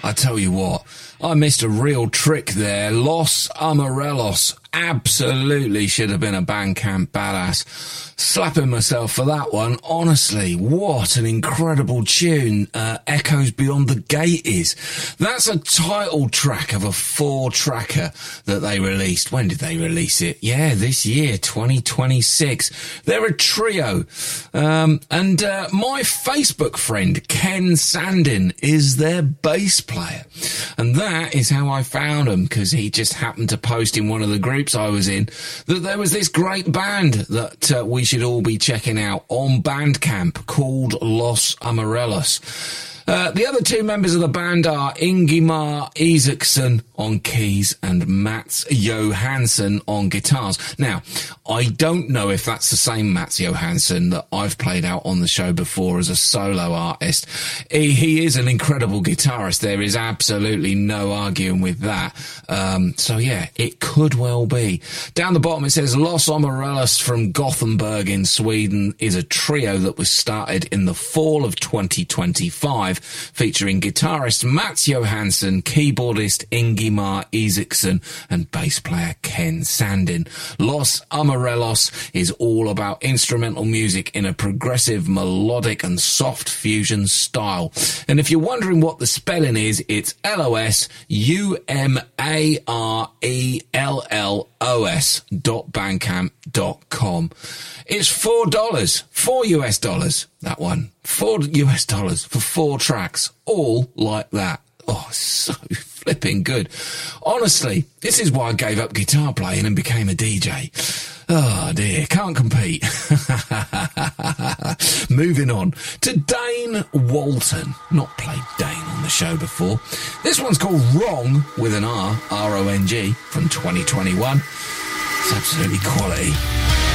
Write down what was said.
I tell you what, I missed a real trick there. Los Amarelos absolutely should have been a Bandcamp badass. Slapping myself for that one. Honestly, what an incredible tune Echoes Beyond the Gate is. That's a title track of a 4-tracker that they released. When did they release it? Yeah, this year, 2026. They're a trio. And my Facebook friend, Ken Sandin, is their bass player. And that is how I found him, because he just happened to post in one of the groups I was in that there was this great band that we should all be checking out on Bandcamp called Los Amarelos. The other two members of the band are Ingimar Isaksson on keys and Mats Johansson on guitars. Now, I don't know if that's the same Mats Johansson that I've played out on the show before as a solo artist. He is an incredible guitarist. There is absolutely no arguing with that. So yeah, it could well be. Down the bottom it says Los Amarelos from Gothenburg in Sweden is a trio that was started in the fall of 2025. Featuring guitarist Mats Johansson, keyboardist Ingimar Isaksson, and bass player Ken Sandin. Los Amarelos is all about instrumental music in a progressive, melodic and soft fusion style. And if you're wondering what the spelling is, it's LOSUMARELLOS.bandcamp.com. It's $4, $4 that one. $4 for 4 tracks, all like that. Oh, so flipping good. Honestly, this is why I gave up guitar playing and became a DJ. Oh dear, can't compete. Moving on to Dane Walton. Not played Dane on the show before. This one's called Wrong with an R, R-O-N-G, from 2021. It's absolutely quality.